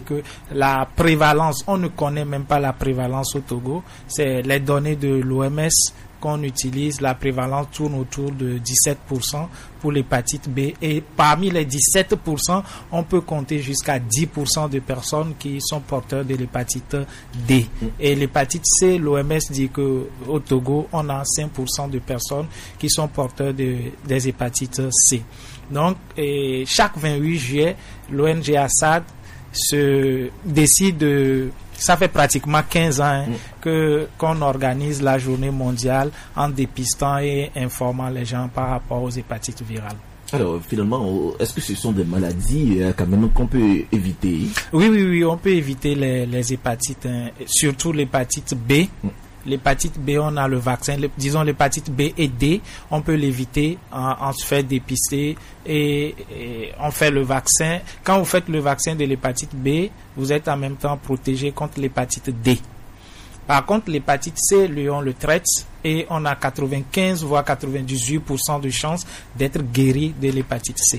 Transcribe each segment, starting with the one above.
que la prévalence, on ne connaît même pas la prévalence au Togo. C'est les données de l'OMS qu'on utilise, la prévalence tourne autour de 17% pour l'hépatite B. Et parmi les 17%, on peut compter jusqu'à 10% de personnes qui sont porteurs de l'hépatite D. Et l'hépatite C, l'OMS dit que au Togo, on a 5% de personnes qui sont porteurs des hépatites C. Donc, chaque 28 juillet, l'ONG ASAD se décide de... Ça fait pratiquement 15 ans qu'on organise la journée mondiale en dépistant et informant les gens par rapport aux hépatites virales. Alors, finalement, est-ce que ce sont des maladies quand même qu'on peut éviter? Oui, on peut éviter les hépatites, surtout l'hépatite B. L'hépatite B, on a le vaccin, disons l'hépatite B et D, on peut l'éviter en se fait dépister et on fait le vaccin. Quand vous faites le vaccin de l'hépatite B, vous êtes en même temps protégé contre l'hépatite D. Par contre, l'hépatite C, lui, on le traite et on a 95 voire 98% de chances d'être guéri de l'hépatite C.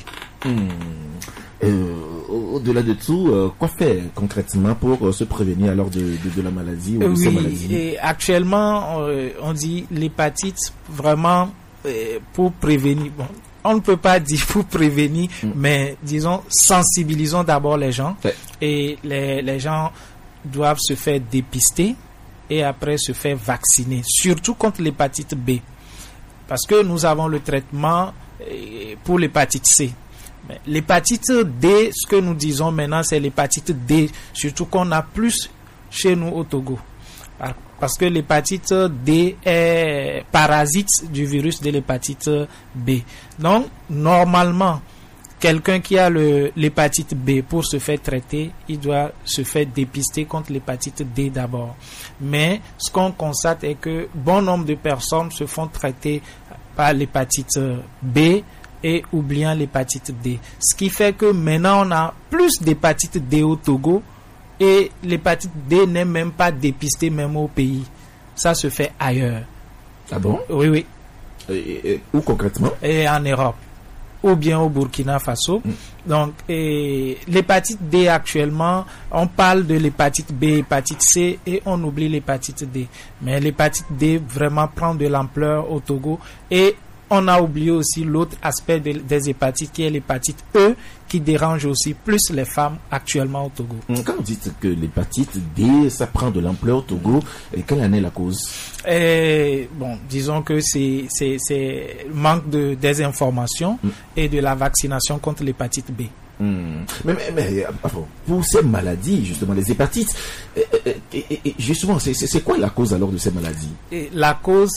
Au-delà de tout, quoi faire concrètement pour se prévenir alors de la maladie ou de ces maladies? Et actuellement, on dit l'hépatite vraiment pour prévenir. Bon, on ne peut pas dire pour prévenir, mais disons sensibilisons d'abord les gens et les gens doivent se faire dépister et après se faire vacciner, surtout contre l'hépatite B, parce que nous avons le traitement pour l'hépatite C. Mais l'hépatite D, ce que nous disons maintenant, c'est l'hépatite D, surtout qu'on a plus chez nous au Togo. Parce que l'hépatite D est parasite du virus de l'hépatite B. Donc, normalement, quelqu'un qui a l'hépatite B, pour se faire traiter, il doit se faire dépister contre l'hépatite D d'abord. Mais ce qu'on constate est que bon nombre de personnes se font traiter par l'hépatite B et oubliant l'hépatite D. Ce qui fait que maintenant on a plus d'hépatite D au Togo et l'hépatite D n'est même pas dépistée même au pays. Ça se fait ailleurs. Ah bon? Oui. Où concrètement? Et en Europe. Ou bien au Burkina Faso. Donc, l'hépatite D actuellement, on parle de l'hépatite B, l'hépatite C et on oublie l'hépatite D. Mais l'hépatite D vraiment prend de l'ampleur au Togo et on a oublié aussi l'autre aspect des hépatites qui est l'hépatite E qui dérange aussi plus les femmes actuellement au Togo. Quand vous dites que l'hépatite D, ça prend de l'ampleur au Togo, quelle en est la cause? Bon, disons que c'est manque de désinformation et de la vaccination contre l'hépatite B. Mais pour ces maladies, justement, les hépatites, justement, c'est quoi la cause alors de ces maladies? La cause,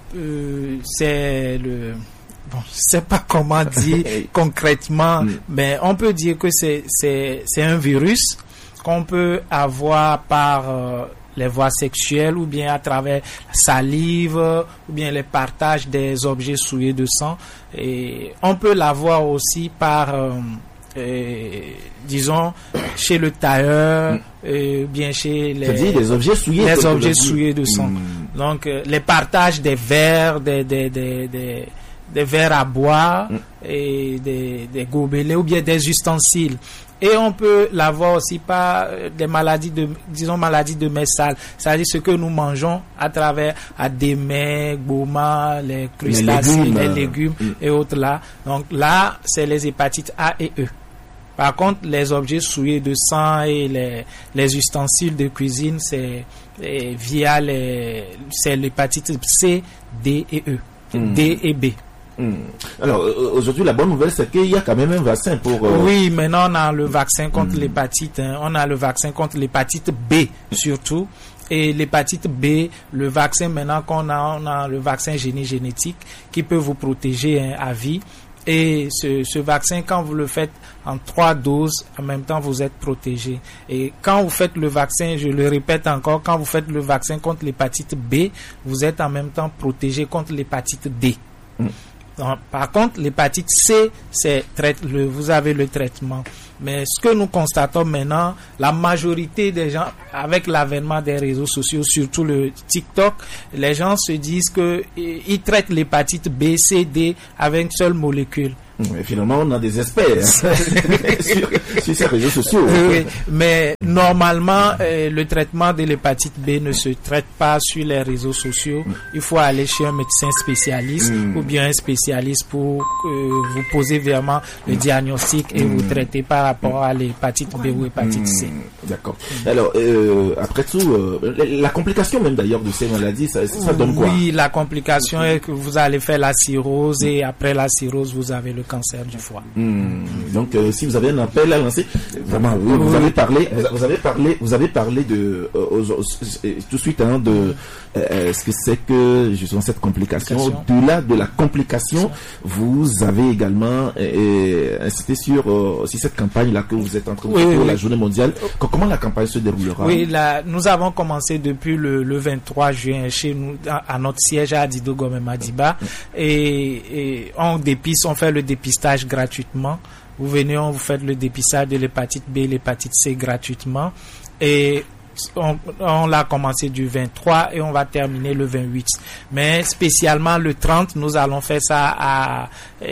c'est je sais pas comment dire concrètement, mais on peut dire que c'est un virus qu'on peut avoir par les voies sexuelles ou bien à travers la salive ou bien les partages des objets souillés de sang. Et on peut l'avoir aussi par disons chez le tailleur, bien chez les objets souillés, de sang. Donc les partages des verres, des verres à boire et des gobelets ou bien des ustensiles. Et on peut l'avoir aussi par des maladies de mets sales, c'est-à-dire ce que nous mangeons à travers des mets, goma, les crustacés, les légumes et autres là. Donc là, c'est les hépatites A et E. Par contre, les objets souillés de sang et les ustensiles de cuisine, c'est l'hépatite C, D et E, D et B. Alors, aujourd'hui, la bonne nouvelle, c'est qu'il y a quand même un vaccin pour... Oui, maintenant, on a le vaccin contre l'hépatite. On a le vaccin contre l'hépatite B, surtout. Et l'hépatite B, le vaccin maintenant qu'on a, on a le vaccin génétique qui peut vous protéger à vie. Et ce vaccin, quand vous le faites en 3 doses, en même temps, vous êtes protégé. Et quand vous faites le vaccin, je le répète encore, quand vous faites le vaccin contre l'hépatite B, vous êtes en même temps protégé contre l'hépatite D. Donc, par contre, l'hépatite C, vous avez le traitement. Mais ce que nous constatons maintenant, la majorité des gens, avec l'avènement des réseaux sociaux, surtout le TikTok, les gens se disent que ils traitent l'hépatite B, C, D avec une seule molécule. Mais finalement, on a des experts sur ces réseaux sociaux. Oui, mais normalement, le traitement de l'hépatite B ne se traite pas sur les réseaux sociaux. Il faut aller chez un médecin spécialiste ou bien un spécialiste pour vous poser vraiment le diagnostic et vous traiter par rapport à l'hépatite B ou l'hépatite C. D'accord. Alors, après tout, la complication même d'ailleurs de ces maladies, ça donne quoi? Oui, la complication est que vous allez faire la cirrhose et après la cirrhose, vous avez le cancer du foie. Donc, si vous avez un appel à lancer, vraiment, vous avez parlé de tout de suite de ce que c'est que justement cette complication. Au-delà de la complication, vous avez également insisté sur cette campagne-là que vous êtes en train de faire pour la journée mondiale. Comment la campagne se déroulera? Oui, nous avons commencé depuis le 23 juin chez nous, à notre siège à Adido Gomé Madiba, et on fait le dépistage gratuitement. Vous venez, on vous fait le dépistage de l'hépatite B et l'hépatite C gratuitement, et on l'a commencé du 23 et on va terminer le 28. Mais spécialement le 30, nous allons faire ça à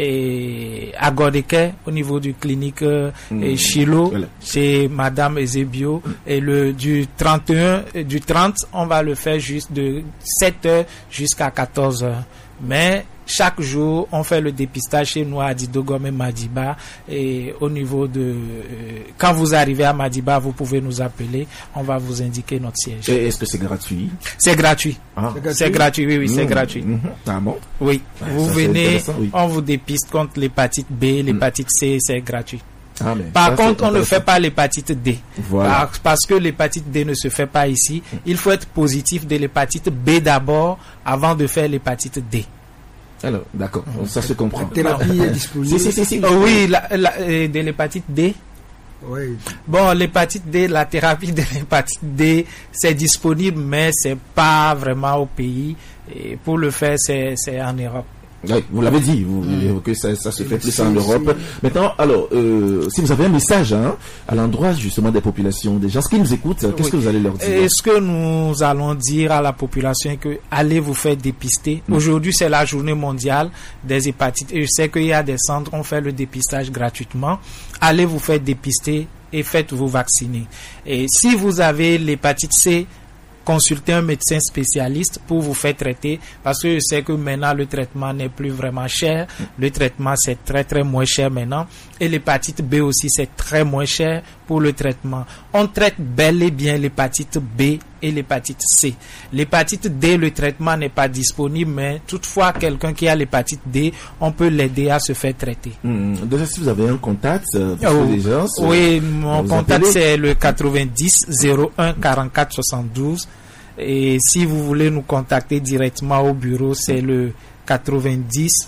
Godeke, au niveau du clinique Chilo, chez Madame Ezebio. Et du 30, on va le faire juste de 7h jusqu'à 14h. Mais chaque jour, on fait le dépistage chez nous à Adido Gomé Madiba, et au niveau de quand vous arrivez à Madiba, vous pouvez nous appeler, on va vous indiquer notre siège. Et est-ce que c'est gratuit? C'est gratuit. C'est gratuit, oui, c'est gratuit. Ah bon? Oui. Vous venez, on vous dépiste contre l'hépatite B, l'hépatite C, c'est gratuit. Par contre, on ne fait pas l'hépatite D. Voilà. Parce que l'hépatite D ne se fait pas ici. Il faut être positif de l'hépatite B d'abord avant de faire l'hépatite D. Alors, d'accord, ça se comprend. La thérapie est disponible. Oui, de l'hépatite D. Oui. Bon, l'hépatite D, la thérapie de l'hépatite D, c'est disponible, mais c'est pas vraiment au pays. Et pour le faire, c'est en Europe. Oui, vous l'avez dit, que ça se fait plus en Europe. Maintenant, alors, si vous avez un message à l'endroit justement des populations, des gens qui nous écoutent, qu'est-ce que vous allez leur dire? Et ce que nous allons dire à la population est que allez vous faire dépister. Aujourd'hui, c'est la journée mondiale des hépatites. Et je sais qu'il y a des centres, on fait le dépistage gratuitement. Allez vous faire dépister et faites-vous vacciner. Et si vous avez l'hépatite C, consultez un médecin spécialiste pour vous faire traiter, parce que je sais que maintenant le traitement n'est plus vraiment cher. Le traitement c'est très très moins cher maintenant, et l'hépatite B aussi c'est très moins cher pour le traitement. On traite bel et bien l'hépatite B et l'hépatite C. L'hépatite D, le traitement n'est pas disponible, mais toutefois quelqu'un qui a l'hépatite D, on peut l'aider à se faire traiter. Déjà, si vous avez un contact, oui, mon contact c'est le 90 01 44 72. Et si vous voulez nous contacter directement au bureau, c'est le 90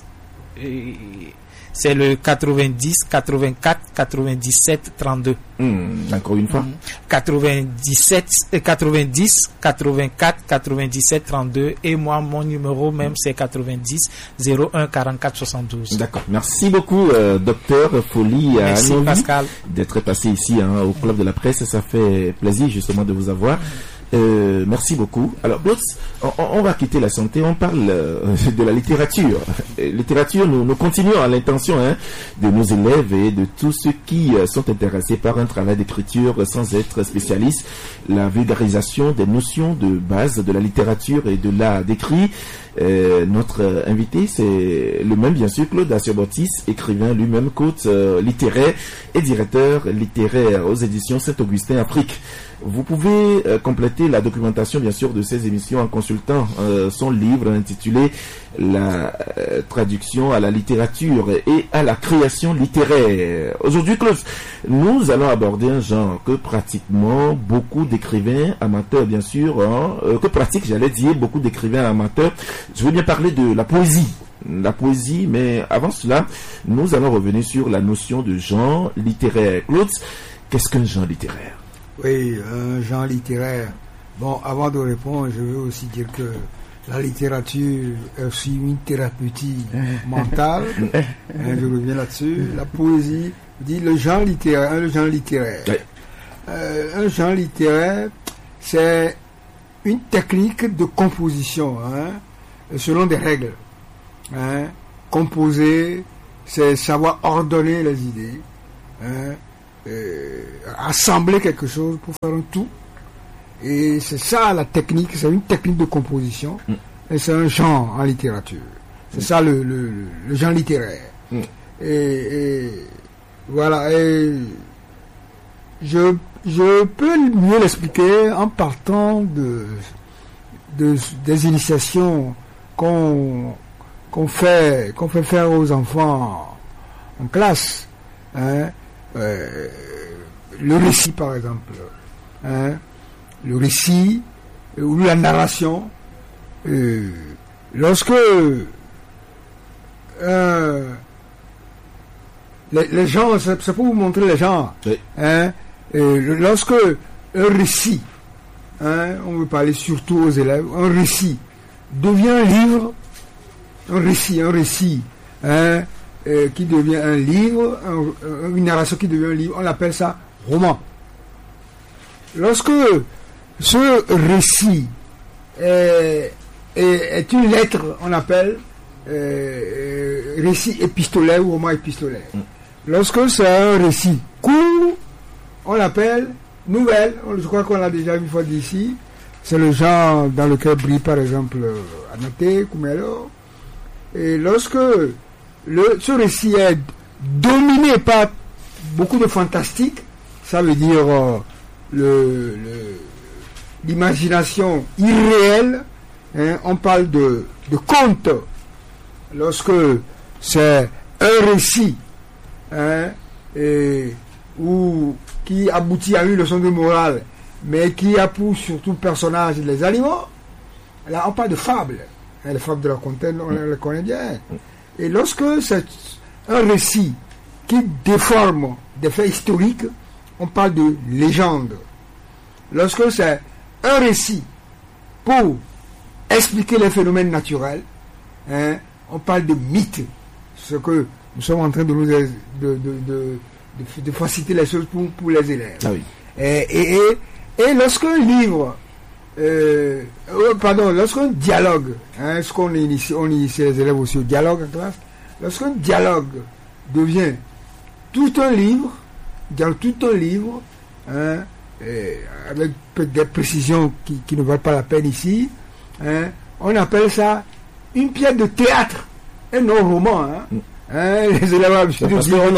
84 97 32. Encore une fois. 90 84 97 32, et moi mon numéro même c'est 90 01 44 72. D'accord. Merci beaucoup docteur Folly. Merci Pascal d'être passé ici au Club de la Presse. Ça fait plaisir justement de vous avoir. Merci beaucoup. Alors, on va quitter la santé, on parle de la littérature. Littérature, nous continuons à l'intention de nos élèves et de tous ceux qui sont intéressés par un travail d'écriture sans être spécialistes, la vulgarisation des notions de base de la littérature et de l'art d'écrit. Notre invité, c'est le même, bien sûr, Claude Assiobotis, écrivain lui-même, coach littéraire et directeur littéraire aux éditions Saint-Augustin Afrique. Vous pouvez compléter la documentation, bien sûr, de ces émissions en consultant son livre intitulé La traduction à la littérature et à la création littéraire. Aujourd'hui, Claude, nous allons aborder un genre que pratiquement beaucoup d'écrivains amateurs, bien sûr, beaucoup d'écrivains amateurs. Je veux bien parler de la poésie. La poésie, mais avant cela, nous allons revenir sur la notion de genre littéraire. Claude, qu'est-ce qu'un genre littéraire? Oui, un genre littéraire. Bon, avant de répondre, je veux aussi dire que la littérature est aussi une thérapeutique mentale. Je reviens là-dessus. La poésie dit le genre littéraire. Un genre littéraire, c'est une technique de composition, selon des règles. Composer c'est savoir ordonner les idées, assembler quelque chose pour faire un tout. Et c'est ça la technique, c'est une technique de composition, et c'est un genre en littérature. C'est ça le genre littéraire. Et voilà, et je peux mieux l'expliquer en partant des initiations qu'on fait faire aux enfants en classe. Le récit, par exemple. Le récit ou la narration. Lorsque les gens, c'est pour vous montrer les gens. Oui. Lorsque un récit, on veut parler surtout aux élèves, un récit devient un livre, un récit qui devient un livre, une narration qui devient un livre, on appelle ça roman. Lorsque ce récit est une lettre, on appelle récit épistolaire ou roman épistolaire. Lorsque c'est un récit court, on l'appelle nouvelle. Je crois qu'on l'a déjà une fois dit ici. C'est le genre dans lequel brille par exemple Anaté, Kumelo. Et lorsque ce récit est dominé par beaucoup de fantastique, ça veut dire l'imagination irréelle, on parle de conte. Lorsque c'est un récit qui aboutit à une leçon de morale, mais qui a pour surtout personnage les animaux, là on parle de fables. Les fables de La Fontaine, on les connaît bien. Et lorsque c'est un récit qui déforme des faits historiques, on parle de légende. Lorsque c'est un récit pour expliquer les phénomènes naturels, on parle de mythe. Ce que nous sommes en train de faciliter les choses pour les élèves. Ah oui. Et lorsqu'un livre, lorsqu'un dialogue, ce qu'on initie les élèves aussi au dialogue en classe, lorsqu'un dialogue devient tout un livre, avec des précisions qui ne valent pas la peine ici, on appelle ça une pièce de théâtre, et non roman. Les élèves ont l'habitude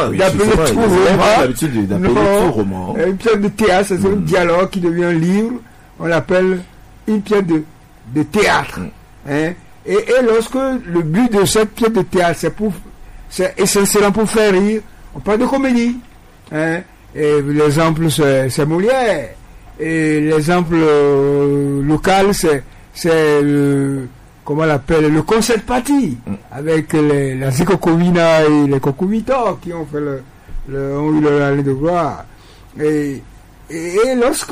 d'appeler tout roman. Une pièce de théâtre, c'est un dialogue qui devient un livre, on l'appelle une pièce de théâtre. Et lorsque le but de cette pièce de théâtre, c'est essentiellement pour faire rire, on parle de comédie. Et l'exemple, c'est Molière. Et l'exemple local, c'est comment on l'appelle, le concert party, avec la Zikokowina et les Kokoumito qui ont fait ont eu l'année de gloire. Et lorsque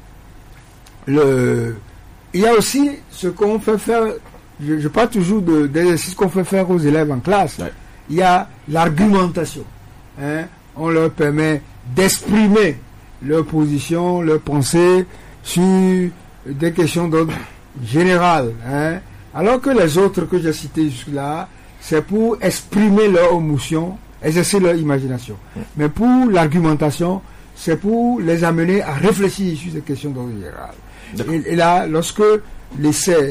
il y a aussi ce qu'on fait faire, je parle toujours des exercices qu'on fait faire aux élèves en classe. Ouais. Il y a l'argumentation. On leur permet d'exprimer leur position, leur pensée sur des questions d'ordre général. Alors que les autres que j'ai cités jusque-là, c'est pour exprimer leur émotion, exercer leur imagination. Mais pour l'argumentation, c'est pour les amener à réfléchir sur ces questions d'ordre général. Et là, lorsque l'essai,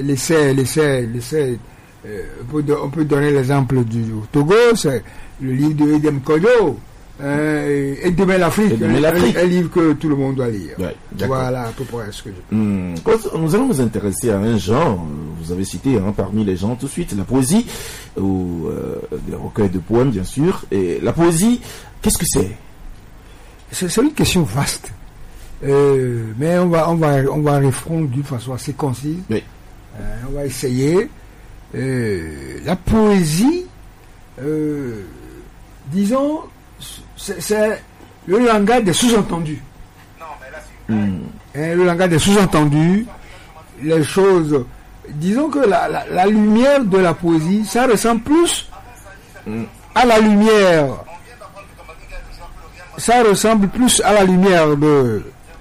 on peut donner l'exemple du Togo, c'est le livre de Edem Kodo, et Demain l'Afrique, un livre que tout le monde doit lire. Ouais, voilà à peu près ce que je peux. Nous allons nous intéresser à un genre, vous avez cité parmi les genres tout de suite, la poésie, ou des recueils de poèmes bien sûr. Et la poésie, qu'est-ce que c'est? C'est une question vaste. Mais on va répondre d'une façon assez concise. Oui. On va essayer. La poésie, disons, c'est le langage des sous-entendus. Le langage des sous-entendus, les choses. Disons que la lumière de la poésie, ça ressemble plus à la lumière. Ça ressemble plus à la lumière de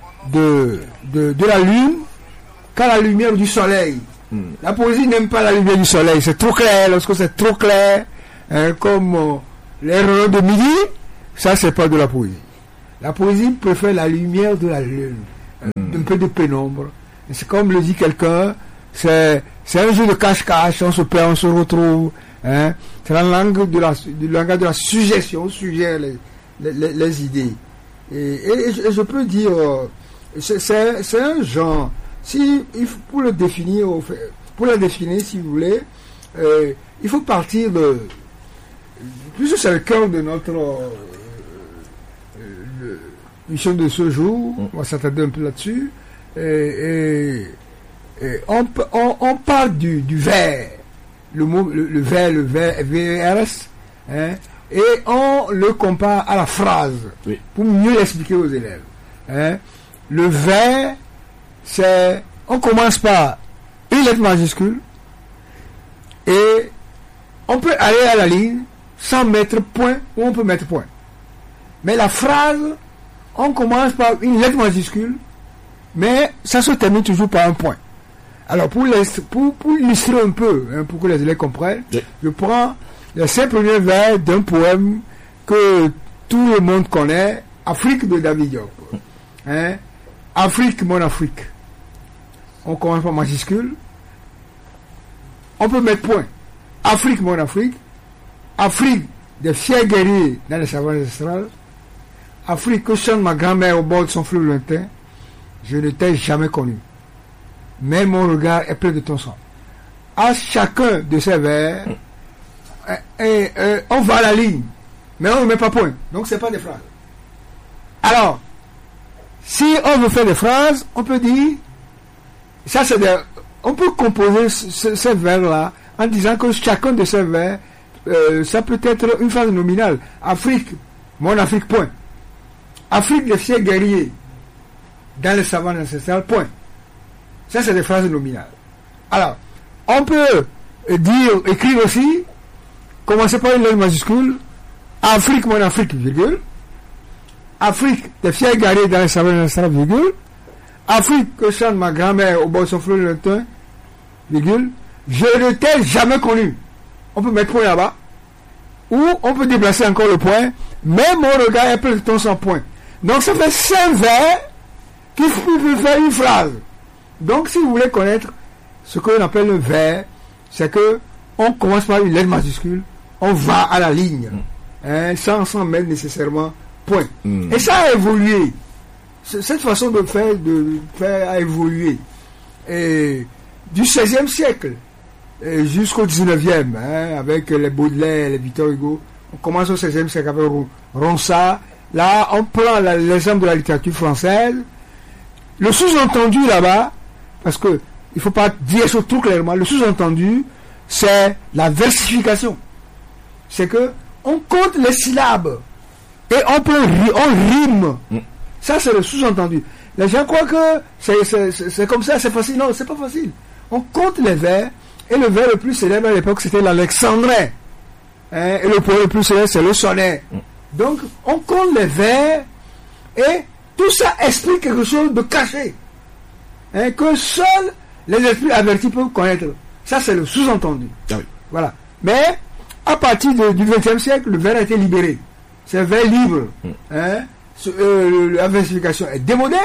la lune qu'à la lumière du soleil. La poésie n'aime pas la lumière du soleil, c'est trop clair. Lorsque c'est trop clair, comme les rayons de midi, ça c'est pas de la poésie. La poésie préfère la lumière de la lune, un peu de pénombre. Et c'est comme le dit quelqu'un, c'est un jeu de cache-cache, on se perd, on se retrouve. Hein. C'est la langue du langage de la suggestion, on suggère les idées. Et je peux dire, c'est un genre. Pour la définir, si vous voulez, il faut partir de... Puisque c'est le cœur de notre mission de ce jour, on va s'attarder un peu là-dessus, on parle du vers, le vers, VRS, hein, et on le compare à la phrase, pour mieux l'expliquer aux élèves. Hein. Le vers, c'est, on commence par une lettre majuscule, et on peut aller à la ligne sans mettre point, ou on peut mettre point. Mais la phrase, on commence par une lettre majuscule, mais ça se termine toujours par un point. Alors pour illustrer un peu, hein, pour que les élèves comprennent, je prends les 5 premiers vers d'un poème que tout le monde connaît, Afrique de David Diop. Hein? Afrique, mon Afrique. On commence par majuscule. On peut mettre point. Afrique, mon Afrique. Afrique des fiers guerriers dans les savanes ancestrales. Afrique que chante ma grand-mère au bord de son fleuve lointain. Je ne t'ai jamais connu. Mais mon regard est plein de ton sang. À chacun de ces vers, on va à la ligne, mais on ne met pas point. Donc c'est pas des phrases. Alors, si on veut faire des phrases, on peut dire, on peut composer ces vers-là en disant que chacun de ces vers, ça peut être une phrase nominale. Afrique, mon Afrique, point. Afrique des fiers guerriers dans les savanes ancestrales, point. Ça, c'est des phrases nominales. Alors, on peut écrire aussi, commencer par une lettre majuscule, Afrique, mon Afrique, virgule. Afrique des fiers guerriers dans les savanes ancestrales, virgule. Afrique que chante ma grand-mère au bord de son fleuve lointain, virgule. Je ne t'ai jamais connu. On peut mettre point là-bas. Ou on peut déplacer encore le point. Mais mon regard est plein de ton sans point. Donc ça fait 5 vers qui peuvent faire une phrase. Donc si vous voulez connaître ce qu'on appelle le vers, c'est que on commence par une lettre majuscule, on va à la ligne, hein, sans mettre nécessairement point. Et ça a évolué. Cette façon de faire a évolué. Et du XVIe siècle jusqu'au XIXe, hein, avec les Baudelaire, les Victor Hugo, on commence au XVIe siècle avec Ronsard. Là, on prend l'exemple de la littérature française. Le sous-entendu là-bas, parce que il faut pas dire ça tout clairement, le sous-entendu, c'est la versification. C'est que on compte les syllabes et on rime. Ça, c'est le sous-entendu. Les gens croient que c'est comme ça, c'est facile. Non, c'est pas facile. On compte les vers, et le vers le plus célèbre à l'époque, c'était l'alexandrin. Hein, et le poème le plus célèbre, c'est le sonnet. Donc, on compte les vers, et tout ça explique quelque chose de caché. Hein, que seuls les esprits avertis peuvent connaître. Ça, c'est le sous-entendu. Ah oui. Voilà. Mais, à partir du XXe siècle, le vers a été libéré. C'est un vers libre. Hein, la versification est démodée.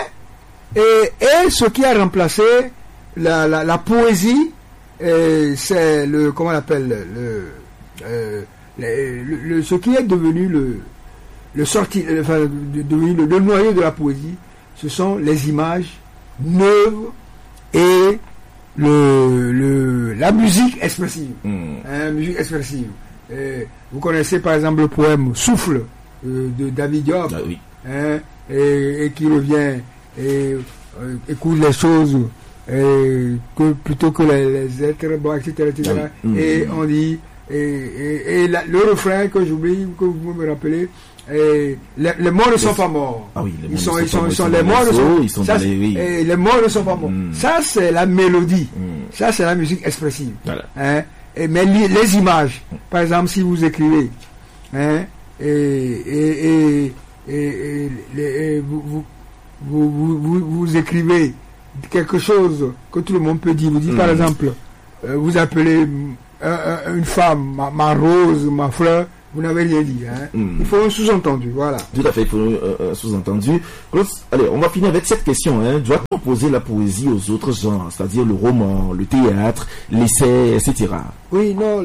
Et ce qui a remplacé la poésie, c'est le, comment on appelle, ce qui est devenu devenu le noyau de la poésie, ce sont les images neuves et la musique expressive. Musique expressive. Vous connaissez par exemple le poème Souffle de David Diop, ah, oui. Et qui revient et écoute les choses que plutôt que les êtres, bon, etc. Et on dit le refrain que j'oublie, que vous me rappelez, les morts ne sont pas morts. Ah oui, les morts ne sont pas morts. Ça, c'est la mélodie. Ça, c'est la musique expressive. Voilà. Hein? Mais les images, par exemple, si vous écrivez, hein, vous écrivez quelque chose que tout le monde peut dire. Vous dites, par exemple, vous appelez une femme ma rose, ma fleur, vous n'avez rien dit. Hein. Il faut un sous-entendu, voilà. Tout à fait, il faut un sous-entendu. Allez, on va finir avec cette question. Hein. Doit-on opposer la poésie aux autres genres, c'est-à-dire le roman, le théâtre, l'essai, etc. Oui, non,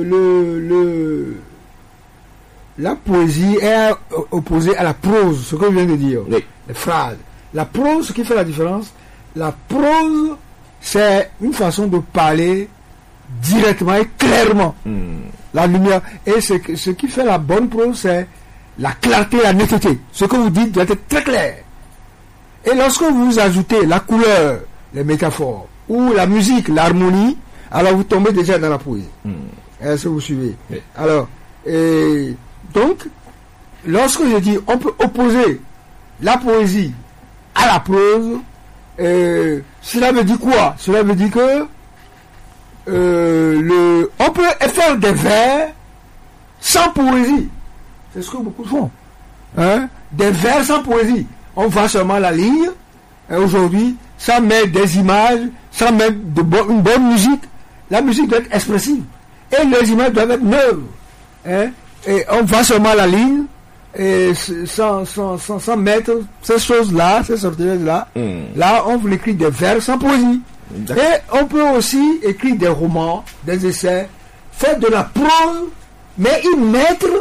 la poésie est opposée à la prose, ce que je viens de dire. Oui. Les phrases. La prose, ce qui fait la différence, la prose, c'est une façon de parler directement et clairement. La lumière. Et ce qui fait la bonne prose, c'est la clarté, la netteté. Ce que vous dites doit être très clair. Et lorsque vous ajoutez la couleur, les métaphores, ou la musique, l'harmonie, alors vous tombez déjà dans la poésie. Est-ce que vous suivez? Oui. Alors, donc, lorsque je dis on peut opposer la poésie à la prose, cela veut dire quoi? Cela veut dire que on peut faire des vers sans poésie. C'est ce que beaucoup font. Hein? Des vers sans poésie. On va seulement la lire, aujourd'hui, sans mettre des images, sans mettre une bonne musique. La musique doit être expressive. Et les images doivent être neuves. Hein? Et on va seulement la ligne, et sans mettre ces choses-là, ces sortilèges-là. Là, on vous écrit des vers sans poésie. Et on peut aussi écrire des romans, des essais, faire de la prose, mais y mettre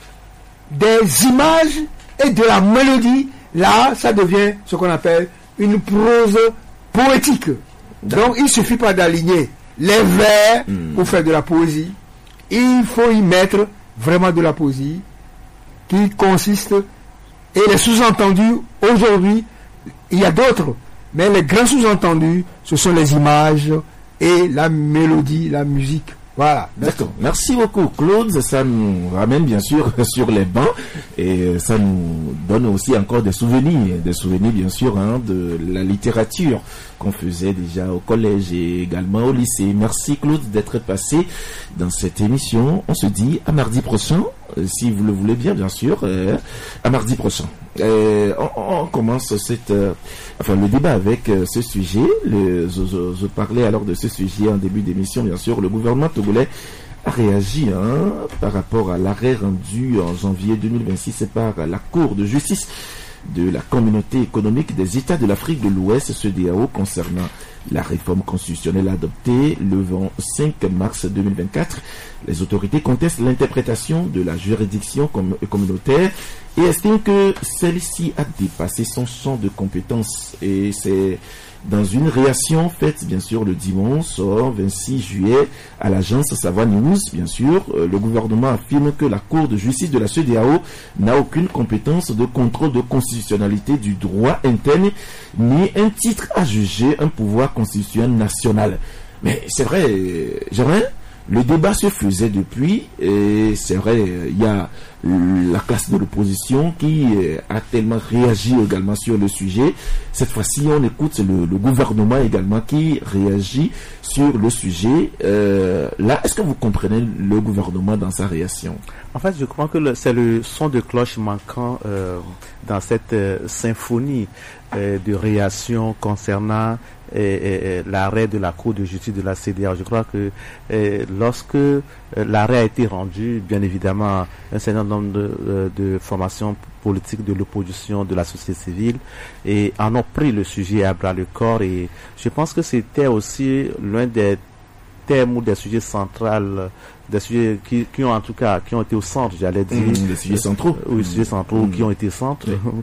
des images et de la mélodie. Là, ça devient ce qu'on appelle une prose poétique. Donc, il ne suffit pas d'aligner les vers pour faire de la poésie. Il faut y mettre vraiment de la poésie qui consiste, et les sous-entendus aujourd'hui, il y a d'autres, mais les grands sous-entendus, ce sont les images et la mélodie, la musique. Voilà. D'accord. Merci beaucoup, Claude. Ça nous ramène bien sûr sur les bancs et ça nous donne aussi encore des souvenirs bien sûr hein, de la littérature qu'on faisait déjà au collège et également au lycée. Merci Claude d'être passé dans cette émission. On se dit à mardi prochain, si vous le voulez bien sûr, à mardi prochain. On commence le débat avec ce sujet. Je parlais alors de ce sujet en début d'émission, bien sûr. Le gouvernement togolais a réagi par rapport à l'arrêt rendu en janvier 2026 par la Cour de justice de la Communauté économique des États de l'Afrique de l'Ouest, CEDEAO, concernant la réforme constitutionnelle adoptée le 5 mars 2024. Les autorités contestent l'interprétation de la juridiction communautaire et estiment que celle-ci a dépassé son champ de compétences. Et c'est dans une réaction faite, bien sûr, le dimanche 26 juillet à l'agence Savoie News, bien sûr, le gouvernement affirme que la Cour de justice de la CEDEAO n'a aucune compétence de contrôle de constitutionnalité du droit interne, ni un titre à juger un pouvoir constitutionnel national. Mais c'est vrai, le débat se faisait depuis, et c'est vrai, il y a la classe de l'opposition qui a tellement réagi également sur le sujet. Cette fois-ci, on écoute le gouvernement également qui réagit sur le sujet. Là, est-ce que vous comprenez le gouvernement dans sa réaction? En fait, je crois que c'est le son de cloche manquant dans cette symphonie de réaction concernant l'arrêt de la Cour de justice de la CEDEAO. Je crois que lorsque l'arrêt a été rendu, bien évidemment, un certain nombre de formations politiques de l'opposition, de la société civile, et en ont pris le sujet à bras le corps. Et je pense que c'était aussi l'un des thèmes ou des sujets centrales, des sujets qui ont en tout cas qui ont été au centre, j'allais dire, des sujets centraux, oui, sujets centraux qui ont été centres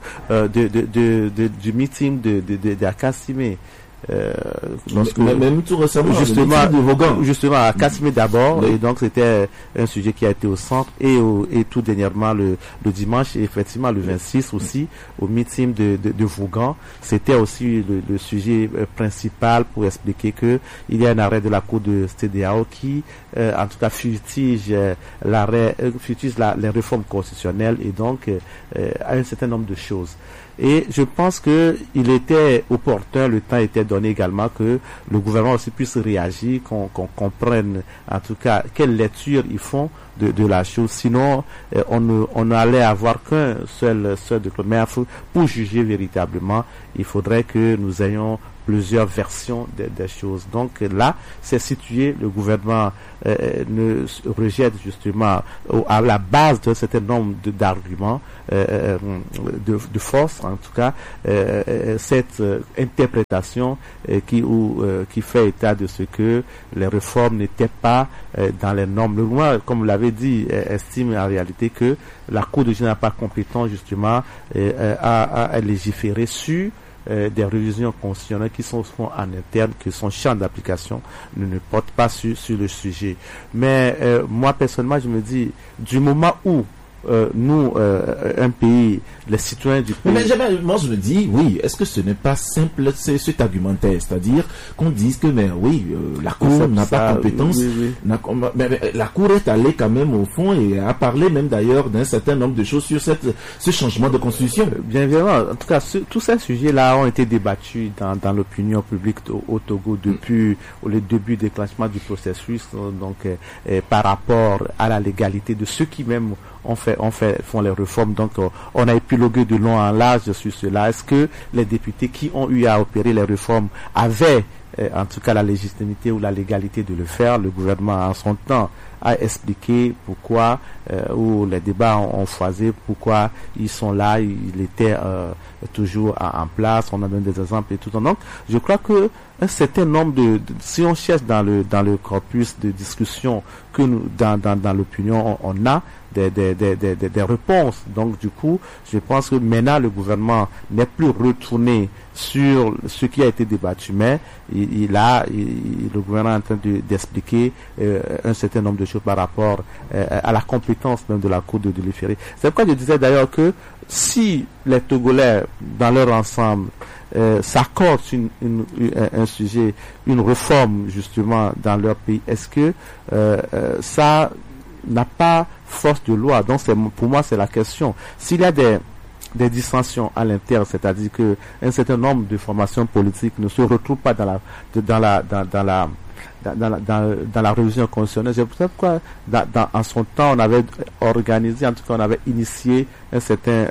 du meeting de Kassimé. Même tout récemment, justement à Kassimé d'abord, et donc c'était un sujet qui a été au centre, et tout dernièrement le dimanche, et effectivement le 26 aussi au meeting de Vaughan, c'était aussi le sujet principal pour expliquer que il y a un arrêt de la Cour de CEDEAO qui en tout cas fustige les réformes constitutionnelles, et donc un certain nombre de choses. Et je pense que il était opportun, le temps était donné également que le gouvernement aussi puisse réagir, qu'on comprenne en tout cas quelle lecture ils font de la chose. Sinon, on n'allait avoir qu'un seul de cloche. Mais pour juger véritablement, il faudrait que nous ayons plusieurs versions des choses. Donc là, c'est situé, le gouvernement ne rejette justement à la base d'un certain nombre d'arguments, de force, en tout cas, cette interprétation qui fait état de ce que les réformes n'étaient pas dans les normes. Le gouvernement, comme vous l'avez dit, estime en réalité que la Cour de justice n'a pas compétence justement à légiférer sur des révisions constitutionnelles qui sont en interne, que son champ d'application ne porte pas sur le sujet. Mais moi personnellement, je me dis, du moment où nous, un pays, les citoyens du pays... Mais moi je me dis, oui, est-ce que ce n'est pas simple cet argumentaire, c'est-à-dire qu'on dise que, mais oui, la Cour n'a pas compétence, oui. Mais la Cour est allée quand même au fond et a parlé même d'ailleurs d'un certain nombre de choses sur ce changement de constitution. Bien évidemment, en tout cas, tous ces sujets-là ont été débattus dans l'opinion publique au Togo depuis le début du déclenchement du processus, donc par rapport à la légalité de ceux qui même font les réformes. Donc on a épilogué de long en large sur cela. Est-ce que les députés qui ont eu à opérer les réformes avaient en tout cas la légitimité ou la légalité de le faire? Le gouvernement en son temps a expliqué pourquoi, où les débats ont foisé, pourquoi ils sont là, ils étaient toujours en place. On a donné des exemples et tout. Donc je crois que un certain nombre si on cherche dans le corpus de discussion que nous, dans l'opinion, on a des réponses. Donc du coup, je pense que maintenant le gouvernement n'est plus retourné sur ce qui a été débattu, mais le gouvernement est en train d'expliquer un certain nombre de choses par rapport à la compétence même de la Cour de légiférer. C'est pourquoi je disais d'ailleurs que si les Togolais dans leur ensemble s'accordent sur un sujet, une réforme justement dans leur pays, est-ce que ça n'a pas force de loi? Donc pour moi c'est la question. S'il y a des dissensions à l'interne, c'est-à-dire que un certain nombre de formations politiques ne se retrouvent pas dans la révision constitutionnelle, c'est pourquoi en son temps on avait organisé, en tout cas on avait initié un certain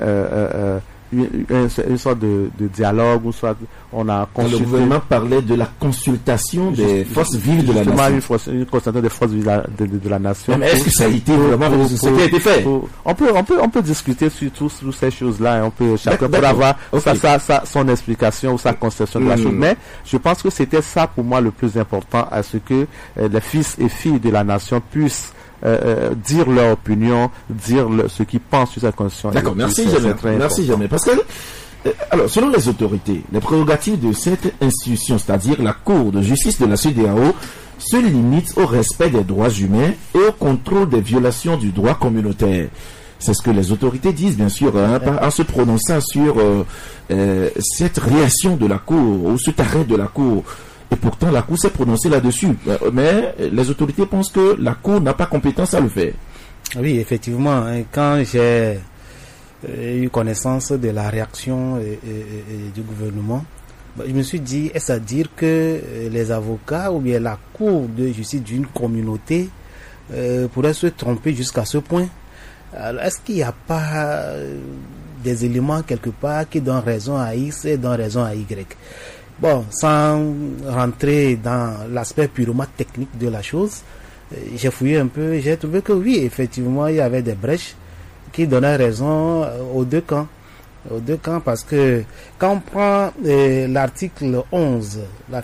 une sorte de dialogue, ou soit on a consulté. Le gouvernement parlait de la consultation des forces vives de la nation. Une consultation des forces vives de la nation. Mais est-ce que ça a été vraiment ce qui a été fait? On peut discuter sur ces choses-là, et on peut chacun pour avoir son explication ou sa conception de la chose. Mais je pense que c'était ça pour moi le plus important, à ce que les fils et filles de la nation puissent dire leur opinion, dire ce qu'ils pensent sur cette constitution. D'accord, merci jamais. Parce que, alors, selon les autorités, les prérogatives de cette institution, c'est-à-dire la Cour de justice de la CEDEAO, se limitent au respect des droits humains et au contrôle des violations du droit communautaire. C'est ce que les autorités disent, bien sûr, en se prononçant sur cette réaction de la Cour ou cet arrêt de la Cour. Et pourtant, la Cour s'est prononcée là-dessus. Mais les autorités pensent que la Cour n'a pas compétence à le faire. Oui, effectivement. Quand j'ai eu connaissance de la réaction du gouvernement, je me suis dit, est-ce à dire que les avocats ou bien la Cour de justice d'une communauté pourrait se tromper jusqu'à ce point? Alors, est-ce qu'il n'y a pas des éléments quelque part qui donnent raison à X et donnent raison à Y? Bon, sans rentrer dans l'aspect purement technique de la chose, j'ai fouillé un peu et j'ai trouvé que oui, effectivement, il y avait des brèches qui donnaient raison aux deux camps. Parce que quand on prend l'article 11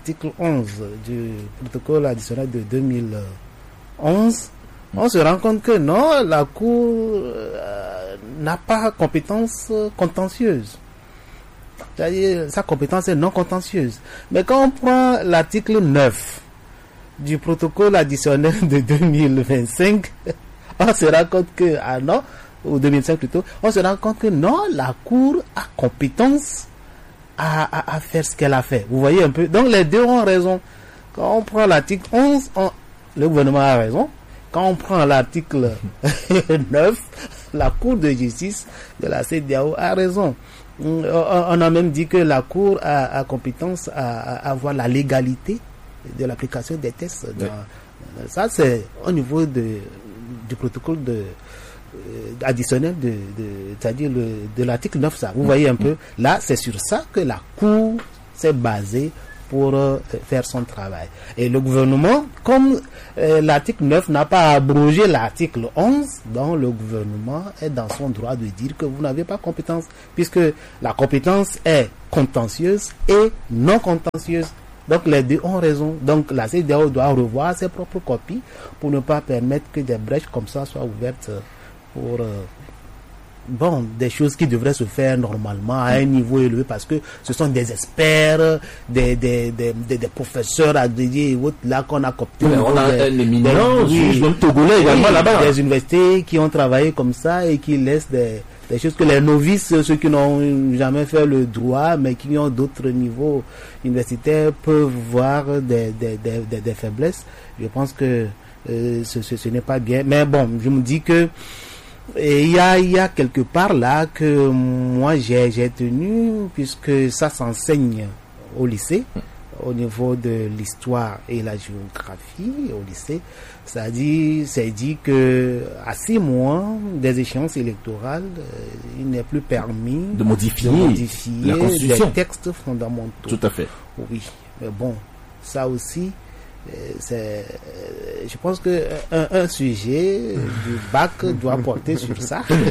du protocole additionnel de 2011, on se rend compte que non, la Cour n'a pas compétence contentieuse. C'est-à-dire, sa compétence est non contentieuse. Mais quand on prend l'article 9 du protocole additionnel de 2025, on se rend compte que, ou 2005 plutôt, on se rend compte que non, la Cour a compétence à faire ce qu'elle a fait. Vous voyez un peu? Donc les deux ont raison. Quand on prend l'article 11, le gouvernement a raison. Quand on prend l'article 9, la Cour de justice de la CEDEAO a raison. On a même dit que la Cour a compétence à avoir la légalité de l'application des tests. Ça, c'est au niveau du du protocole additionnel c'est-à-dire de l'article 9, ça. Vous voyez un peu, là, c'est sur ça que la Cour s'est basée pour faire son travail. Et le gouvernement, comme l'article 9 n'a pas abrogé l'article 11, donc le gouvernement est dans son droit de dire que vous n'avez pas compétence, puisque la compétence est contentieuse et non contentieuse. Donc les deux ont raison. Donc la CEDEAO doit revoir ses propres copies pour ne pas permettre que des brèches comme ça soient ouvertes pour des choses qui devraient se faire normalement à un niveau élevé, parce que ce sont des experts, des professeurs agrégés et autres là qu'on a cooptés. On a un éminent juge, même togolais également là-bas. Des universités qui ont travaillé comme ça et qui laissent des choses que les novices, ceux qui n'ont jamais fait le droit mais qui ont d'autres niveaux universitaires, peuvent voir des faiblesses. Je pense que ce n'est pas bien. Mais bon, je me dis que il y a quelque part là que moi j'ai tenu, puisque ça s'enseigne au lycée, au niveau de l'histoire et la géographie au lycée. C'est dit que à 6 mois des échéances électorales, il n'est plus permis de modifier la Constitution, des textes fondamentaux. Tout à fait. Oui, mais bon, ça aussi, je pense que un sujet du bac doit porter sur ça. Faut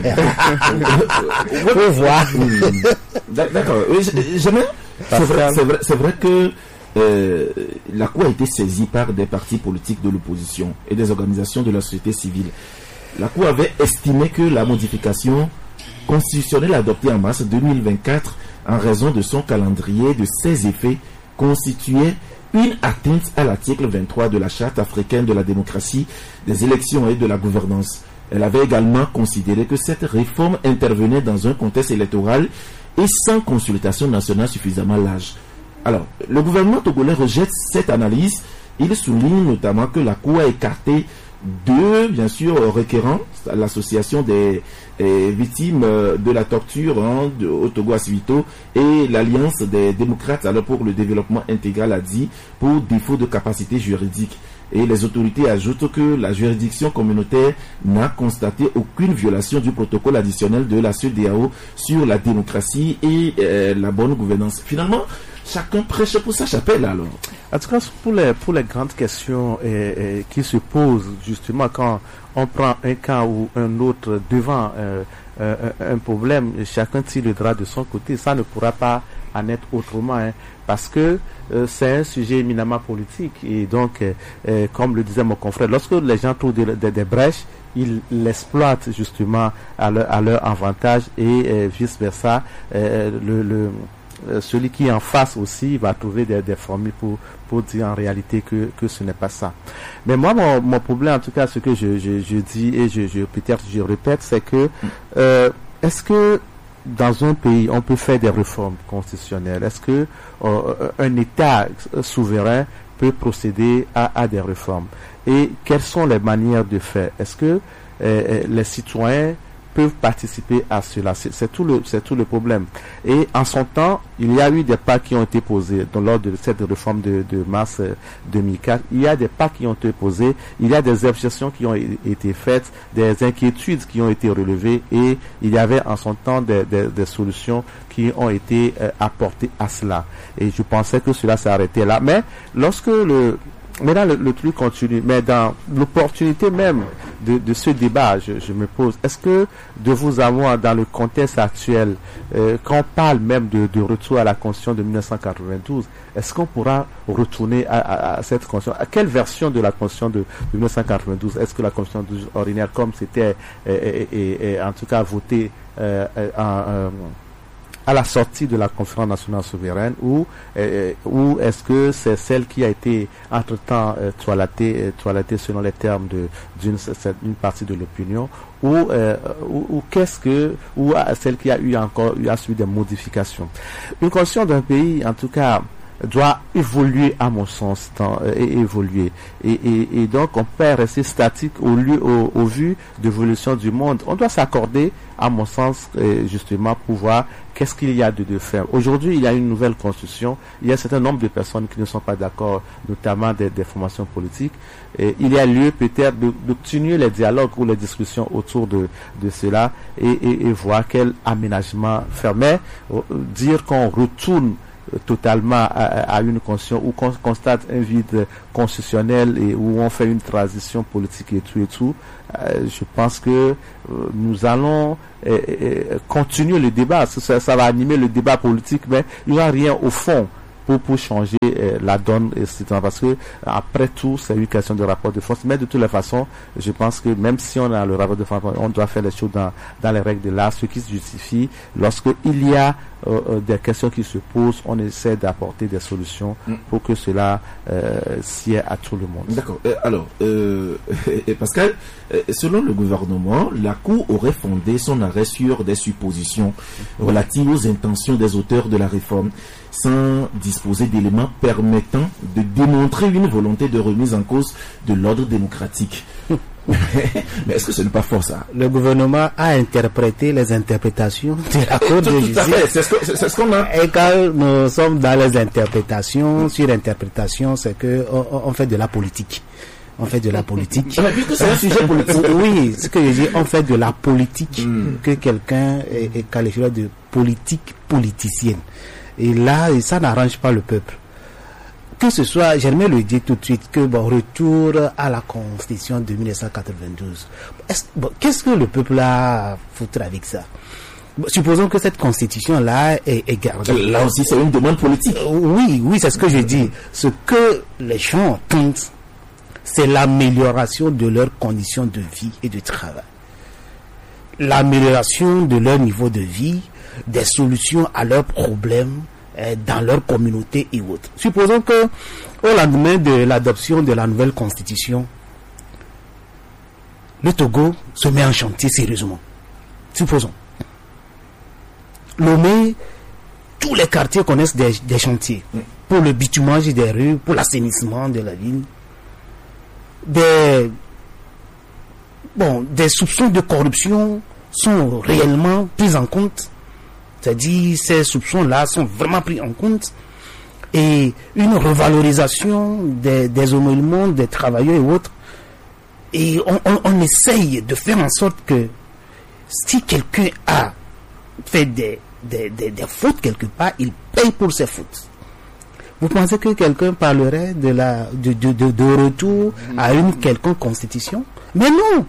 voir. D'accord. C'est vrai que la Cour a été saisie par des partis politiques de l'opposition et des organisations de la société civile. La Cour avait estimé que la modification constitutionnelle adoptée en mars 2024, en raison de son calendrier de ses effets, constituait une atteinte à l'article 23 de la Charte africaine de la démocratie, des élections et de la gouvernance. Elle avait également considéré que cette réforme intervenait dans un contexte électoral et sans consultation nationale suffisamment large. Alors, le gouvernement togolais rejette cette analyse. Il souligne notamment que la Cour a écarté deux, bien sûr, requérants, l'association des victimes de la torture au Togo Asivito et l'Alliance des démocrates alors pour le développement intégral a dit pour défaut de capacité juridique. Et les autorités ajoutent que la juridiction communautaire n'a constaté aucune violation du protocole additionnel de la CEDEAO sur la démocratie et la bonne gouvernance. Finalement, chacun prêche pour sa chapelle alors. En tout cas, pour les grandes questions qui se posent justement quand on prend un cas ou un autre devant un problème, chacun tire le drap de son côté. Ça ne pourra pas en être autrement, parce que c'est un sujet éminemment politique. Et donc, comme le disait mon confrère, lorsque les gens trouvent des brèches, ils l'exploitent justement à leur avantage et vice-versa. Celui qui est en face aussi va trouver des formules pour dire en réalité que ce n'est pas ça. Mais moi, mon problème, en tout cas, ce que je dis et peut-être je répète, c'est que est-ce que dans un pays, on peut faire des réformes constitutionnelles? Est-ce que un État souverain peut procéder à des réformes? Et quelles sont les manières de faire? Est-ce que les citoyens peuvent participer à cela? C'est tout le problème. Et en son temps, il y a eu des pas qui ont été posés lors de cette réforme de mars 2004. Il y a des pas qui ont été posés, il y a des objections qui ont été faites, des inquiétudes qui ont été relevées, et il y avait en son temps des solutions qui ont été apportées à cela. Et je pensais que cela s'est arrêté là. Mais lorsque maintenant, le truc continue. Mais dans l'opportunité même de ce débat, je me pose, est-ce que de vous avoir dans le contexte actuel, quand on parle même de retour à la Constitution de 1992, est-ce qu'on pourra retourner à cette Constitution? À quelle version de la Constitution de 1992? Est-ce que la Constitution ordinaire, comme c'était en tout cas voté à la sortie de la conférence nationale souveraine, ou est-ce que c'est celle qui a été entre-temps toilettée selon les termes d'une partie de l'opinion, ou celle qui a subi des modifications? Une constitution d'un pays, en tout cas, doit évoluer à mon sens, évoluer. Et donc on peut rester statique au vu de l'évolution du monde. On doit s'accorder, à mon sens, justement pour voir qu'est-ce qu'il y a de faire. Aujourd'hui, il y a une nouvelle constitution. Il y a un certain nombre de personnes qui ne sont pas d'accord, notamment des formations politiques. Et il y a lieu peut-être de continuer les dialogues ou les discussions autour de cela et voir quel aménagement faire. Mais dire qu'on retourne totalement à une constitution où qu'on constate un vide constitutionnel et où on fait une transition politique et tout, je pense que nous allons continuer le débat. Ça va animer le débat politique, mais il n'y aura rien au fond pour changer la donne, parce que après tout c'est une question de rapport de force. Mais de toutes les façons, je pense que même si on a le rapport de force, on doit faire les choses dans les règles de l'art, ce qui se justifie. Lorsque il y a des questions qui se posent, on essaie d'apporter des solutions pour que cela sied à tout le monde. D'accord. Alors, Pascal, selon le gouvernement, la Cour aurait fondé son arrêt sur des suppositions relatives aux intentions des auteurs de la réforme, sans disposer d'éléments permettant de démontrer une volonté de remise en cause de l'ordre démocratique. Mais est-ce que ce n'est pas fort, ça? Le gouvernement a interprété les interprétations de la Cour de justice. Tout à fait, c'est ce qu'on a. Et quand nous sommes dans les interprétations, sur interprétation, c'est que on fait de la politique. On fait de la politique. Mais puisque c'est un sujet politique. Oui, ce que je dis, on fait de la politique que quelqu'un est qualifié de politique politicienne. Et là, ça n'arrange pas le peuple. Que ce soit, j'aimerais le dire tout de suite, que retour à la Constitution de 1992. Qu'est-ce que le peuple a à foutre avec ça? Supposons que cette Constitution-là est gardée. Là aussi, c'est une demande politique. Oui, c'est ce que je dis. Ce que les gens attendent, c'est l'amélioration de leurs conditions de vie et de travail. L'amélioration de leur niveau de vie, des solutions à leurs problèmes dans leur communauté et autres. Supposons que au lendemain de l'adoption de la nouvelle constitution, le Togo se met en chantier sérieusement. Supposons. Lomé, tous les quartiers connaissent des chantiers pour le bitumage des rues, pour l'assainissement de la ville. Des soupçons de corruption sont réellement pris en compte. C'est-à-dire, ces soupçons-là sont vraiment pris en compte. Et une revalorisation des émoluments des travailleurs et autres. Et on essaye de faire en sorte que si quelqu'un a fait des fautes quelque part, il paye pour ses fautes. Vous pensez que quelqu'un parlerait de retour à une quelconque constitution? Mais non.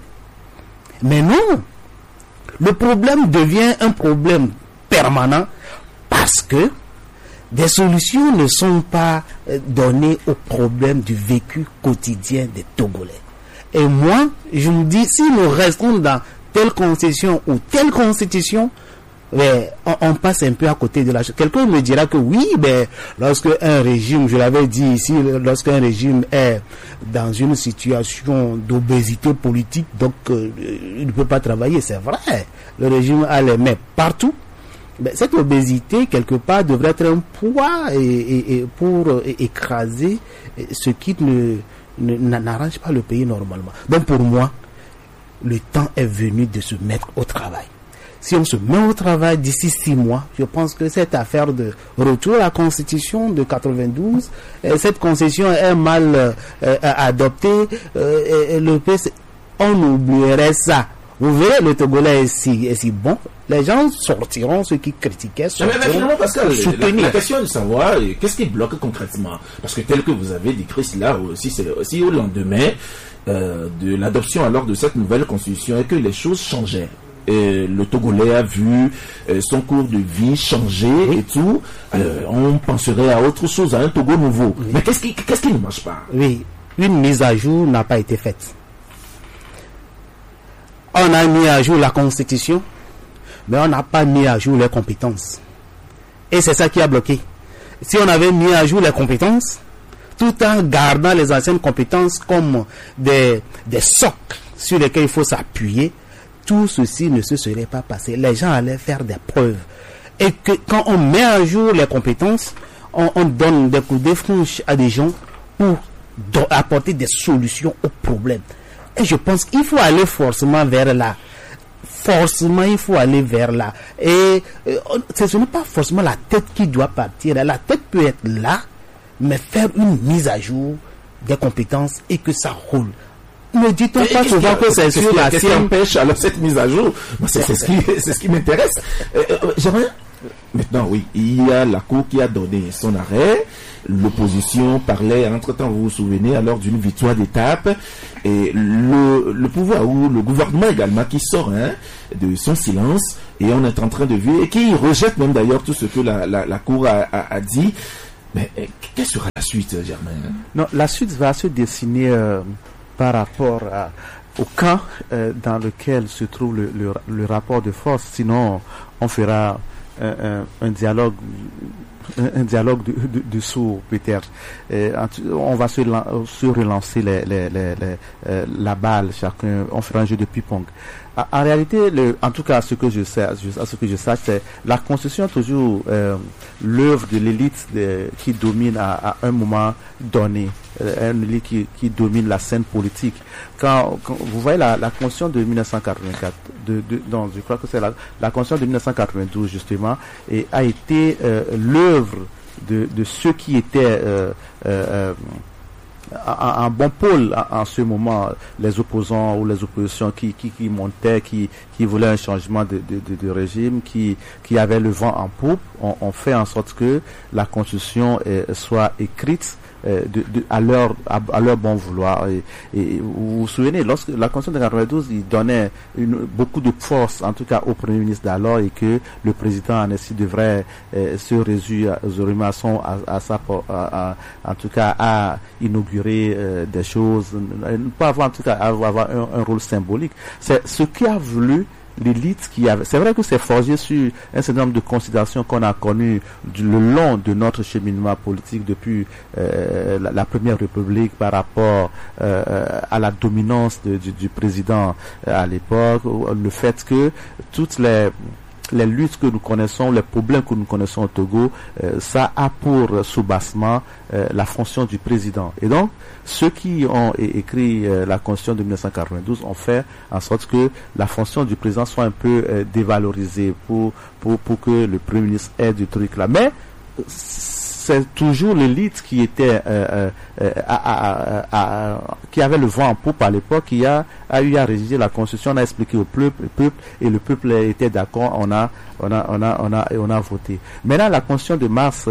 Le problème devient un problème permanent parce que des solutions ne sont pas données aux problèmes du vécu quotidien des Togolais. Et moi, je me dis, si nous restons dans telle constitution ou telle constitution, on passe un peu à côté de la chose. Quelqu'un me dira que oui, lorsque un régime, je l'avais dit ici, lorsqu'un régime est dans une situation d'obésité politique, donc il ne peut pas travailler, c'est vrai. Le régime a les mains partout. Cette obésité, quelque part, devrait être un poids pour écraser ce qui n'arrange pas le pays normalement. Donc pour moi, le temps est venu de se mettre au travail. Si on se met au travail d'ici 6 mois, je pense que cette affaire de retour à la Constitution de 92, cette Constitution est mal adoptée, on oublierait ça. Vous verrez, le Togolais est si bon. Les gens sortiront, ceux qui critiquaient, sortiront, soutenir. La question de savoir qu'est-ce qui bloque concrètement. Parce que tel que vous avez décrit cela aussi, c'est aussi au lendemain de l'adoption alors de cette nouvelle constitution et que les choses changeaient. Et le Togolais a vu son cours de vie changer et tout. On penserait à autre chose, à un Togo nouveau. Oui. Mais qu'est-ce qui ne marche pas? Oui, une mise à jour n'a pas été faite. On a mis à jour la Constitution, mais on n'a pas mis à jour les compétences. Et c'est ça qui a bloqué. Si on avait mis à jour les compétences, tout en gardant les anciennes compétences comme des socles sur lesquels il faut s'appuyer, tout ceci ne se serait pas passé. Les gens allaient faire des preuves. Et que quand on met à jour les compétences, on donne des coups de franche à des gens pour apporter des solutions aux problèmes. Et je pense qu'il faut aller forcément vers là. Il faut aller vers là. Et ce n'est pas forcément la tête qui doit partir. La tête peut être là, mais faire une mise à jour des compétences et que ça roule. Ne dit-on pas souvent que c'est sur la sienne. Qu'est-ce qui empêche alors cette mise à jour? C'est ce qui m'intéresse. J'aimerais... Maintenant, oui, il y a la Cour qui a donné son arrêt. L'opposition parlait, entre-temps, vous vous souvenez, alors d'une victoire d'étape. Et le pouvoir, ou le gouvernement également, qui sort de son silence, et on est en train de vivre, et qui rejette même d'ailleurs tout ce que la Cour a dit. Mais quelle sera la suite, Germain? Non, la suite va se dessiner par rapport au camp dans lequel se trouve le rapport de force. Sinon, on fera un dialogue de sourds peut-être. On va se relancer la balle, chacun, on fera un jeu de ping-pong. En réalité, en tout cas, à ce que je sache, c'est la Constitution toujours l'œuvre de l'élite qui domine à un moment donné, une élite qui domine la scène politique. Quand vous voyez la Constitution de 1984, donc je crois que c'est la Constitution de 1992 justement, et a été l'œuvre de ceux qui étaient un bon pôle en ce moment, les opposants ou les oppositions qui montaient, qui voulaient un changement de régime, qui avaient le vent en poupe, ont fait en sorte que la Constitution soit écrite à leur bon vouloir. Et vous vous souvenez, lorsque la Constitution de 1992, il donnait beaucoup de force, en tout cas au Premier ministre d'alors, et que le président en ainsi devrait se résumer en tout cas à inaugurer des choses, pas avoir en tout cas avoir un rôle symbolique. C'est ce qui a voulu l'élite qui avait. C'est vrai que c'est forgé sur un certain nombre de considérations qu'on a connues le long de notre cheminement politique depuis la Première République par rapport à la dominance du président à l'époque, le fait que toutes les luttes que nous connaissons, les problèmes que nous connaissons au Togo, ça a pour soubassement la fonction du président. Et donc, ceux qui ont écrit la Constitution de 1992 ont fait en sorte que la fonction du président soit un peu dévalorisée pour que le Premier ministre ait du truc là. Mais c'est toujours l'élite qui était qui avait le vent en poupe à l'époque, qui a eu à rédiger la Constitution, on a expliqué au peuple, et le peuple était d'accord, on a voté. Maintenant, la Constitution de mars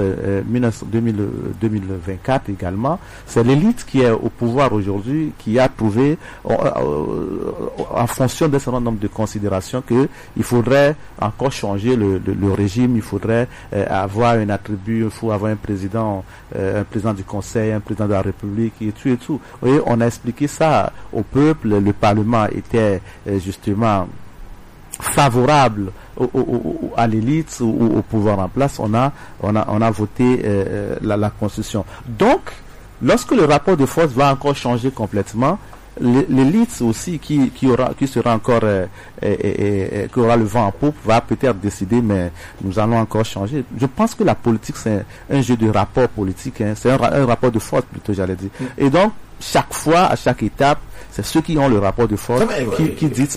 2024 également, c'est l'élite qui est au pouvoir aujourd'hui, qui a trouvé, en fonction d'un certain nombre de considérations, que il faudrait encore changer le régime, il faudrait avoir un attribut, il faut avoir un président du Conseil, un président de la République, et tout. Vous voyez, on a expliqué ça au peuple, le Parlement était justement favorable à l'élite ou au pouvoir en place. On a voté la Constitution. Donc, lorsque le rapport de force va encore changer complètement, l'élite aussi qui sera encore qui aura le vent en poupe va peut-être décider, mais nous allons encore changer. Je pense que la politique, c'est un jeu de rapport politique, c'est un rapport de force plutôt, j'allais dire. Et donc, chaque fois, à chaque étape, c'est ceux qui ont le rapport de force qui disent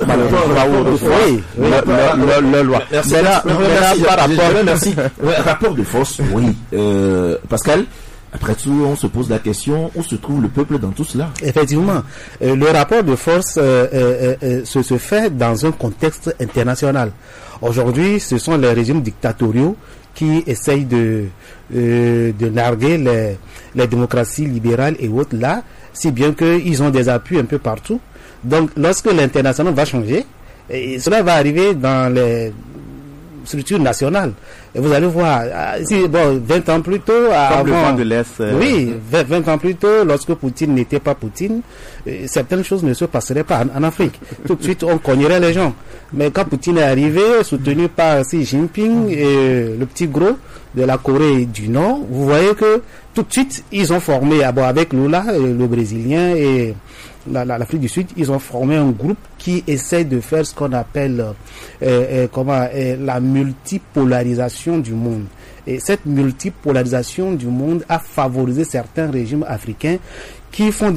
le loi. Merci. Rapport de force, oui. Pascal, après tout, on se pose la question, où se trouve le peuple dans tout cela? Effectivement, le rapport de force se fait dans un contexte international. Aujourd'hui, ce sont les régimes dictatoriaux qui essayent de narguer les démocraties libérales et autres là, si bien qu'ils ont des appuis un peu partout. Donc, lorsque l'international va changer, et cela va arriver dans les structures nationales. Et vous allez voir, 20 ans plus tôt, comme le vent de l'Est. Oui, 20 ans plus tôt, lorsque Poutine n'était pas Poutine, certaines choses ne se passeraient pas en Afrique. Tout de suite, on cognerait les gens. Mais quand Poutine est arrivé, soutenu par Xi Jinping et le petit gros de la Corée du Nord, vous voyez que tout de suite, ils ont formé, avec Lula, le Brésilien, et l'Afrique du Sud, ils ont formé un groupe qui essaie de faire ce qu'on appelle la multipolarisation multipolarisation du monde. Et cette multipolarisation du monde a favorisé certains régimes africains qui font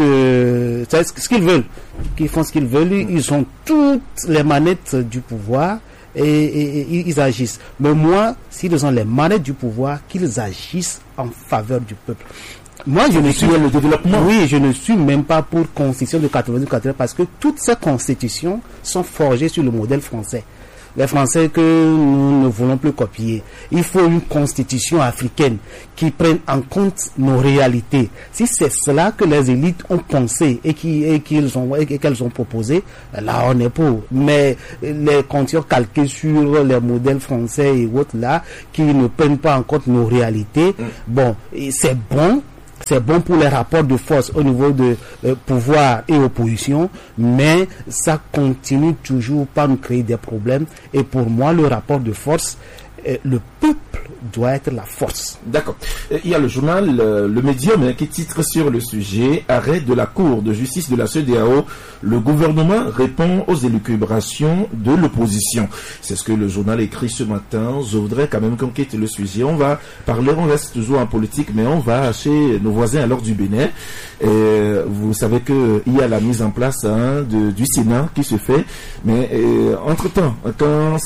ce qu'ils veulent. Qui font ce qu'ils veulent. Ils ont toutes les manettes du pouvoir et ils agissent. Mais moi, s'ils ont les manettes du pouvoir, qu'ils agissent en faveur du peuple. Moi, je ne suis le développement. Oui, je ne suis même pas pour constitution de 92-80 parce que toutes ces constitutions sont forgées sur le modèle français. Les Français que nous ne voulons plus copier. Il faut une constitution africaine qui prenne en compte nos réalités. Si c'est cela que les élites ont pensé et qu'elles ont proposé, là on est pour. Mais les constitutions calquées sur les modèles français et autres là, qui ne prennent pas en compte nos réalités, bon, c'est bon. C'est bon pour les rapports de force au niveau de pouvoir et opposition, mais ça continue toujours par nous créer des problèmes. Et pour moi, le rapport de force, le peuple doit être la force. D'accord. Il y a le journal Le Médium qui titre sur le sujet « Arrêt de la Cour de justice de la CEDEAO. Le gouvernement répond aux élucubrations de l'opposition ». C'est ce que le journal écrit ce matin. Je voudrais quand même qu'on quitte le sujet. On reste toujours en politique, mais on va chez nos voisins alors du Bénin. Vous savez qu'il y a la mise en place du Sénat qui se fait. Mais entre-temps, quand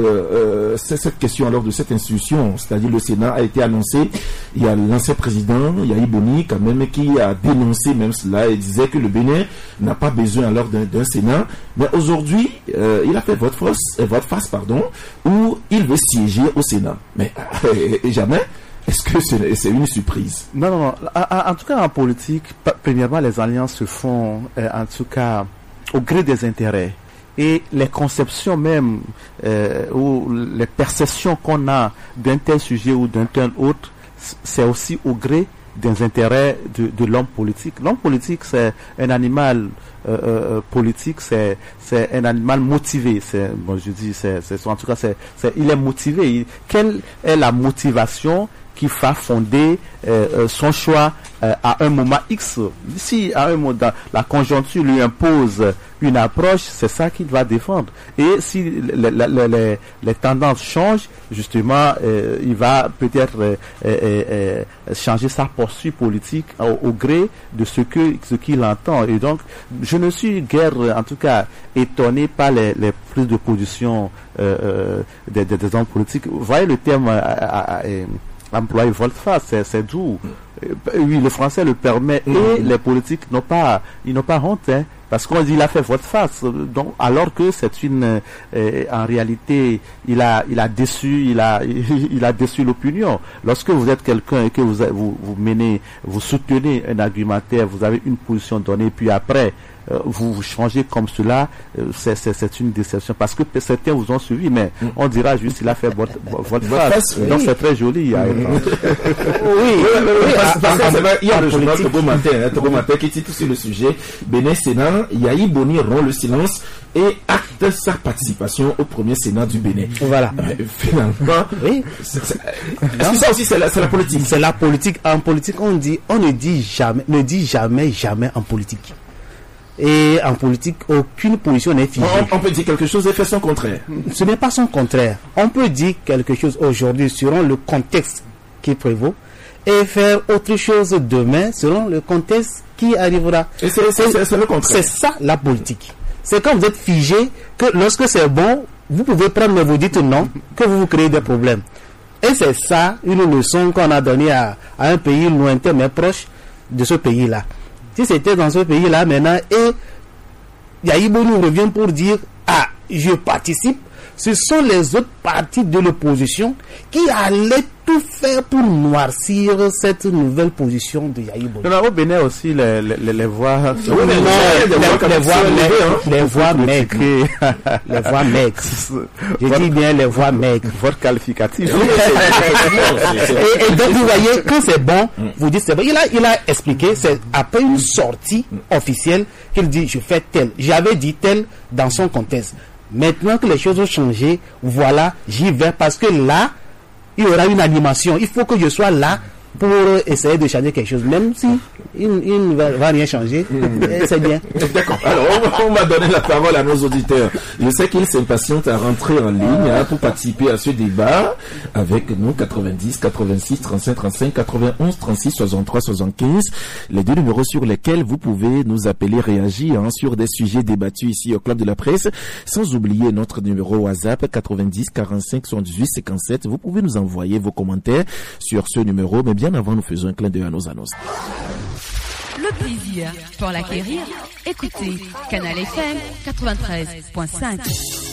cette question alors de cette institution, c'est-à-dire le Sénat, a été annoncé, il y a l'ancien président, Yahi Boni, quand même, qui a dénoncé même cela et disait que le Bénin n'a pas besoin alors d'un Sénat. Mais aujourd'hui, il a fait vote face, où il veut siéger au Sénat. Mais jamais. Est-ce que c'est une surprise? Non. En tout cas, en politique, premièrement, les alliances se font, en tout cas, au gré des intérêts. Et les conceptions même, ou les perceptions qu'on a d'un tel sujet ou d'un tel autre, c'est aussi au gré des intérêts de l'homme politique. L'homme politique, c'est un animal politique, c'est un animal motivé. En tout cas, il est motivé. Quelle est la motivation qui va fonder son choix à un moment X? Si à un moment la conjoncture lui impose une approche, c'est ça qu'il va défendre. Et si les tendances changent, justement, il va peut-être changer sa posture politique au gré de ce qu'il entend. Et donc, je ne suis guère, en tout cas, étonné par les prises de position des hommes politiques. Vous voyez le terme employé volte-face, c'est doux. Oui, le français le permet et les politiques n'ont pas honte, hein, parce qu'on dit il a fait volte-face. Donc, alors que c'est en réalité, il a déçu l'opinion. Lorsque vous êtes quelqu'un et que vous soutenez un argumentaire, vous avez une position donnée, puis après, vous changez comme cela, c'est une déception parce que certains vous ont suivi, mais on dira juste il a fait votre face. Donc c'est très joli. Il y a le journal Togo Matin qui titre sur le sujet Bénin Sénat, Yahi Boni rompt le silence et acte sa participation au premier Sénat du Bénin. Voilà. Finalement, est-ce que ça aussi c'est la politique? C'est la politique. En politique, on ne dit jamais en politique. Et en politique, aucune position n'est figée. On peut dire quelque chose et faire son contraire. Ce n'est pas son contraire. On peut dire quelque chose aujourd'hui selon le contexte qui prévaut et faire autre chose demain selon le contexte qui arrivera. Et c'est le contraire. C'est ça la politique. C'est quand vous êtes figé que lorsque c'est bon, vous pouvez prendre mais vous dites non, que vous créez des problèmes. Et c'est ça une leçon qu'on a donnée à un pays lointain mais proche de ce pays-là. Si c'était dans ce pays-là maintenant et Yahi Boni revient pour dire je participe, ce sont les autres partis de l'opposition qui allaient tout faire pour noircir cette nouvelle position de Yahi Boni. Au Bénin aussi les voix les voix maigres. Les voix maigres. Je dis bien les voix maigres. Votre qualificatif. Et donc vous voyez, quand c'est bon, vous dites c'est bon. Il a expliqué, c'est après une sortie officielle qu'il dit je fais tel. J'avais dit tel dans son contexte. Maintenant que les choses ont changé, voilà, j'y vais parce que là, il y aura une animation. Il faut que je sois là pour essayer de changer quelque chose, même si il ne va rien changer, c'est bien. D'accord. Alors, on va donner la parole à nos auditeurs. Je sais qu'ils s'impatientent à rentrer en ligne pour participer à ce débat avec nous, 90, 86, 35, 35, 91, 36, 63, 75. Les deux numéros sur lesquels vous pouvez nous appeler, réagir sur des sujets débattus ici au Club de la Presse. Sans oublier notre numéro WhatsApp, 90, 45, 78, 57. Vous pouvez nous envoyer vos commentaires sur ce numéro, mais bien avant, nous faisons un clin d'œil à nos annonces. Le plaisir pour l'acquérir, écoutez Canal FM 93.5.